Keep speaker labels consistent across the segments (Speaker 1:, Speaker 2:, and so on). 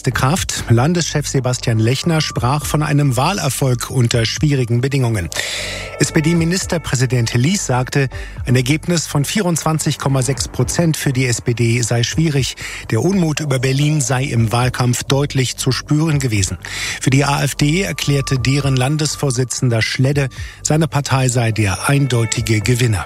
Speaker 1: letzte Kraft. Landeschef Sebastian Lechner sprach von einem Wahlerfolg unter schwierigen Bedingungen. SPD-Ministerpräsident Lies sagte, ein Ergebnis von 24,6% für die SPD sei schwierig. Der Unmut über Berlin sei im Wahlkampf deutlich zu spüren gewesen. Für die AfD erklärte deren Landesvorsitzender Schledde, seine Partei sei der eindeutige Gewinner.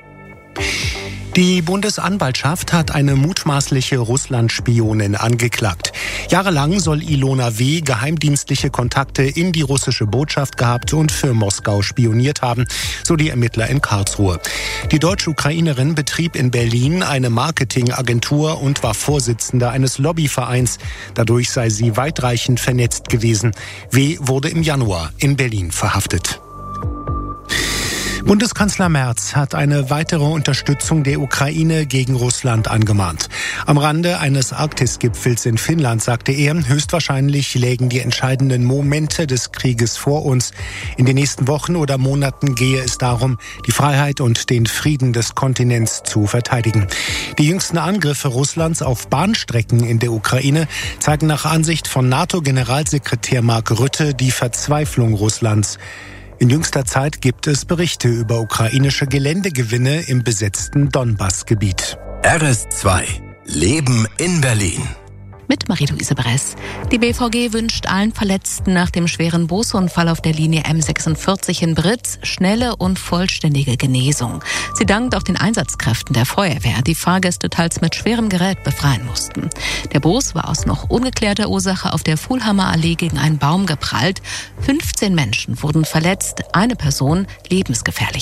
Speaker 1: Die Bundesanwaltschaft hat eine mutmaßliche Russland-Spionin angeklagt. Jahrelang soll Ilona W. geheimdienstliche Kontakte in die russische Botschaft gehabt und für Moskau spioniert haben, so die Ermittler in Karlsruhe. Die Deutsch-Ukrainerin betrieb in Berlin eine Marketingagentur und war Vorsitzende eines Lobbyvereins. Dadurch sei sie weitreichend vernetzt gewesen. W. wurde im Januar in Berlin verhaftet. Bundeskanzler Merz hat eine weitere Unterstützung der Ukraine gegen Russland angemahnt. Am Rande eines Arktis-Gipfels in Finnland sagte er, höchstwahrscheinlich lägen die entscheidenden Momente des Krieges vor uns. In den nächsten Wochen oder Monaten gehe es darum, die Freiheit und den Frieden des Kontinents zu verteidigen. Die jüngsten Angriffe Russlands auf Bahnstrecken in der Ukraine zeigen nach Ansicht von NATO-Generalsekretär Mark Rutte die Verzweiflung Russlands. In jüngster Zeit gibt es Berichte über ukrainische Geländegewinne im besetzten Donbass-Gebiet.
Speaker 2: RS2 Leben in Berlin.
Speaker 3: Mit Marie-Louise Bress. Die BVG wünscht allen Verletzten nach dem schweren Busunfall auf der Linie M46 in Britz schnelle und vollständige Genesung. Sie dankt auch den Einsatzkräften der Feuerwehr, die Fahrgäste teils mit schwerem Gerät befreien mussten. Der Bus war aus noch ungeklärter Ursache auf der Fulhammer Allee gegen einen Baum geprallt. 15 Menschen wurden verletzt, eine Person lebensgefährlich.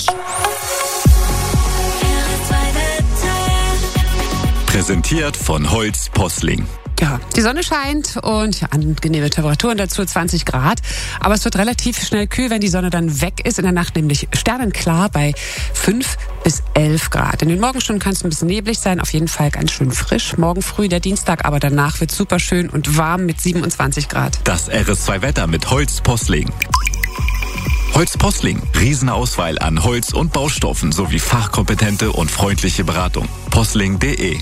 Speaker 2: Präsentiert von Holz Posling.
Speaker 4: Ja, die Sonne scheint und angenehme Temperaturen dazu, 20 Grad. Aber es wird relativ schnell kühl, wenn die Sonne dann weg ist. In der Nacht nämlich sternenklar bei 5 bis 11 Grad. In den Morgenstunden kann es ein bisschen neblig sein, auf jeden Fall ganz schön frisch. Morgen früh der Dienstag, aber danach wird super schön und warm mit 27 Grad.
Speaker 2: Das RS2-Wetter mit Holz Posling. Holz Posling. Riesenauswahl an Holz und Baustoffen sowie fachkompetente und freundliche Beratung. Posling.de.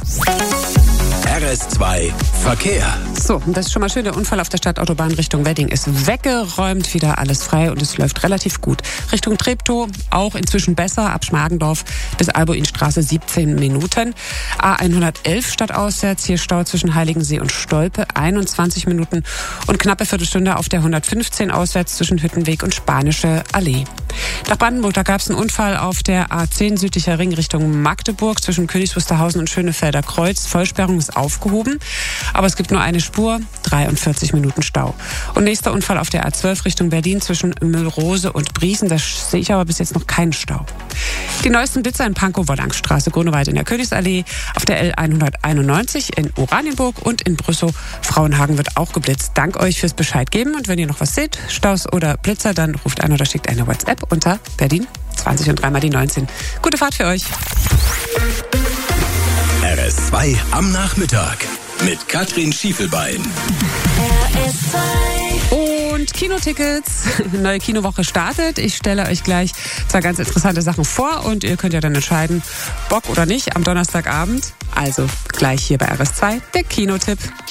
Speaker 2: RS2 Verkehr.
Speaker 4: So, das ist schon mal schön. Der Unfall auf der Stadtautobahn Richtung Wedding ist weggeräumt, wieder alles frei und es läuft relativ gut. Richtung Treptow auch inzwischen besser, ab Schmargendorf bis Albuinstraße 17 Minuten. A111 stadtauswärts, hier Stau zwischen Heiligensee und Stolpe, 21 Minuten und knappe Viertelstunde auf der 115 auswärts zwischen Hüttenweg und Spanische Allee. Nach Brandenburg, da gab es einen Unfall auf der A10 südlicher Ring Richtung Magdeburg zwischen Königs Wusterhausen und Schönefelder Kreuz. Vollsperrung ist aufgehoben, aber es gibt nur eine Spur, 43 Minuten Stau. Und nächster Unfall auf der A12 Richtung Berlin zwischen Müllrose und Briesen, da sehe ich aber bis jetzt noch keinen Stau. Die neuesten Blitzer in Pankow-Wollankstraße, Grunewald in der Königsallee, auf der L191 in Oranienburg und in Brüssow-Frauenhagen wird auch geblitzt. Dank euch fürs Bescheid geben und wenn ihr noch was seht, Staus oder Blitzer, dann ruft an oder schickt eine WhatsApp unter Berlin 20 und 3 mal die 19. Gute Fahrt für euch.
Speaker 2: RS2 am Nachmittag mit Katrin Schiefelbein.
Speaker 4: Und Kinotickets, neue Kinowoche startet. Ich stelle euch gleich 2 ganz interessante Sachen vor und ihr könnt ja dann entscheiden, Bock oder nicht, am Donnerstagabend. Also gleich hier bei RS2 der Kinotipp.